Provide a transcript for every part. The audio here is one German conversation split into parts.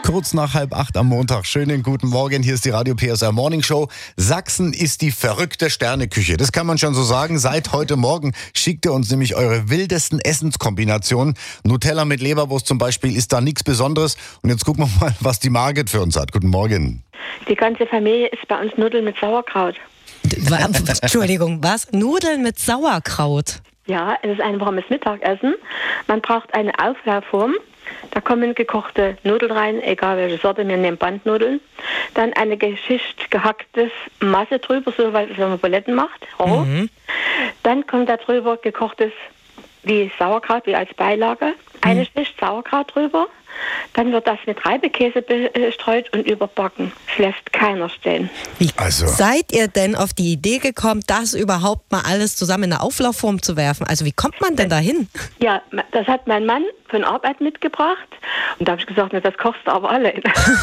Kurz nach 7:30 am Montag. Schönen guten Morgen. Hier ist die Radio PSR Morning Show. Sachsen ist die verrückte Sterneküche. Das kann man schon so sagen. Seit heute Morgen schickt ihr uns nämlich eure wildesten Essenskombinationen. Nutella mit Leberwurst zum Beispiel ist da nichts Besonderes. Und jetzt gucken wir mal, was die Margit für uns hat. Guten Morgen. Die ganze Familie isst bei uns Nudeln mit Sauerkraut. Entschuldigung, was? Nudeln mit Sauerkraut? Ja, es ist ein warmes Mittagessen. Man braucht eine Auflaufform. Da kommen gekochte Nudeln rein, egal welche Sorte, wir nehmen Bandnudeln. Dann eine Geschicht gehacktes Masse drüber, so weil man Buletten macht. Roh. Dann kommt da drüber gekochtes wie Sauerkraut, wie als Beilage. Eine Schicht Sauerkraut drüber. Dann wird das mit Reibekäse bestreut und überbacken. Das lässt keiner stehen. Wie seid ihr denn auf die Idee gekommen, das überhaupt mal alles zusammen in eine Auflaufform zu werfen? Also wie kommt man denn dahin? Ja, das hat mein Mann von Arbeit mitgebracht. Und da habe ich gesagt, na, das kochst du aber alleine.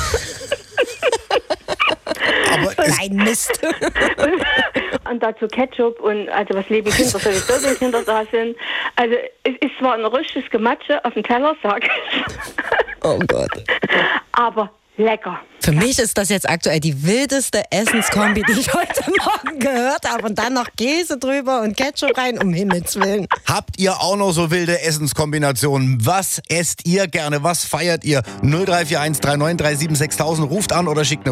Nein, Mist. Und dazu Ketchup und also was liebe Kinder sowieso die Kinder da sind. Also es ist zwar ein richtiges Gematsche auf dem Teller, sag ich. Oh Gott. Aber lecker. Für mich ist das jetzt aktuell die wildeste Essenskombi, die ich heute Morgen gehört habe. Und dann noch Käse drüber und Ketchup rein, um Himmels Willen. Habt ihr auch noch so wilde Essenskombinationen? Was esst ihr gerne? Was feiert ihr? 0341 3937 6000. Ruft an oder schickt eine